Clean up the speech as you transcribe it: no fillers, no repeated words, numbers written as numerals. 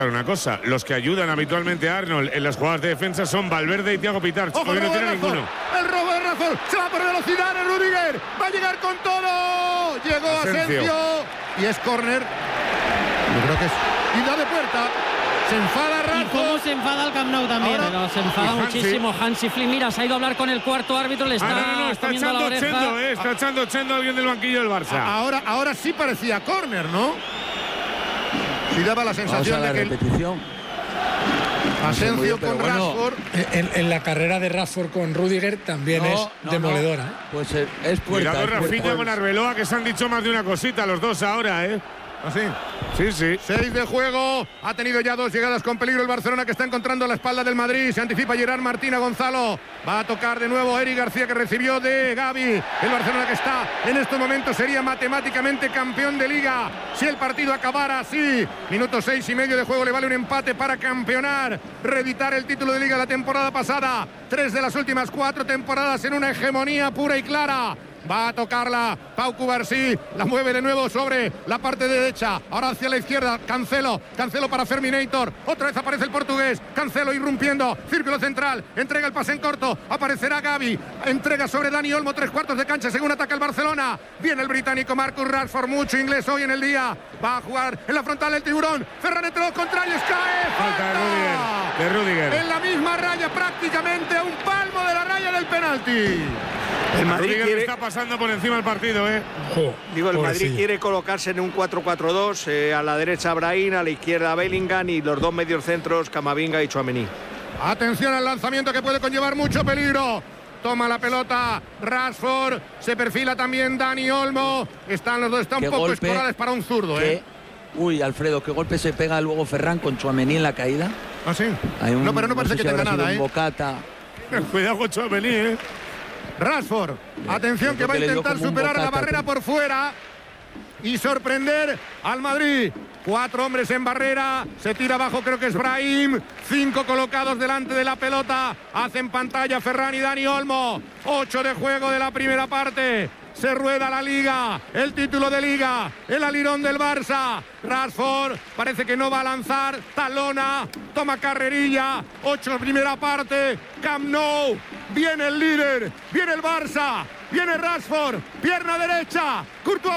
Una cosa, los que ayudan habitualmente a Arnold en las jugadas de defensa son Valverde y Thiago Pitarch. ¡Ojo, hoy no tiene ninguno. El robo de Rashford, se va por velocidad en Rudiger, va a llegar con todo. Llegó Asensio y es córner. Yo creo que es ida de puerta. Se enfada Rashford. Y cómo se enfada el Camp Nou también. Pero se enfada muchísimo Hansi Flick. Mira, se ha ido a hablar con el cuarto árbitro, le está está comiendo la echando oreja. Chendo, está echando Chendo a alguien del banquillo del Barça. Ahora sí parecía córner, ¿no? Sí daba la sensación de que repetición. Asensio con Rashford. En la carrera de Rashford con Rudiger también es demoledora. Pues es puerta. Cuidado Rafinha con Arbeloa, que se han dicho más de una cosita los dos ahora, ¿eh? ¿Así? Sí. 6 de juego. Ha tenido ya 2 llegadas con peligro el Barcelona, que está encontrando la espalda del Madrid. Se anticipa Gerard Martín a Gonzalo. Va a tocar de nuevo Eric García, que recibió de Gavi. El Barcelona, que está en estos momentos, sería matemáticamente campeón de Liga si el partido acabara así. Minuto 6 y medio de juego. Le vale un empate para campeonar, reeditar el título de Liga la temporada pasada. 3 de las últimas 4 temporadas en una hegemonía pura y clara. Va a tocarla Pau Cubarsí, la mueve de nuevo sobre la parte derecha, ahora hacia la izquierda, Cancelo para Ferminator, otra vez aparece el portugués, Cancelo irrumpiendo, círculo central, entrega el pase en corto, aparecerá Gavi, entrega sobre Dani Olmo, 3/4 de cancha según ataca el Barcelona, viene el británico Marcus Rashford, mucho inglés hoy en el día, va a jugar en la frontal el tiburón, Ferran entre los contrarios, cae, falta de Rudiger. En la misma raya, prácticamente a un palmo de la raya del penalti. El Madrid está pasando por encima del partido, ¿eh? El Madrid quiere colocarse en un 4-4-2, a la derecha Brahim, a la izquierda Bellingham y los dos mediocentros Camavinga y Tchouaméni. Atención al lanzamiento, que puede conllevar mucho peligro. Toma la pelota Rashford, se perfila también Dani Olmo. Están los dos, está un poco escorales para un zurdo, Uy, Alfredo, qué golpe se pega luego Ferran con Tchouaméni en la caída. ¿Ah, sí? No, pero no parece que tenga nada, Bocata. Cuidado con Tchouaméni, Rashford, atención, que va a intentar superar la barrera por fuera y sorprender al Madrid. 4 hombres en barrera, se tira abajo, creo que es Brahim. 5 colocados delante de la pelota, hacen pantalla Ferran y Dani Olmo. 8 de juego de la primera parte. Se rueda la Liga, el título de Liga, el alirón del Barça. Rashford parece que no va a lanzar, talona, toma carrerilla. 8 primera parte, Camp Nou. Viene el líder, viene el Barça, viene Rashford, pierna derecha, Courtois.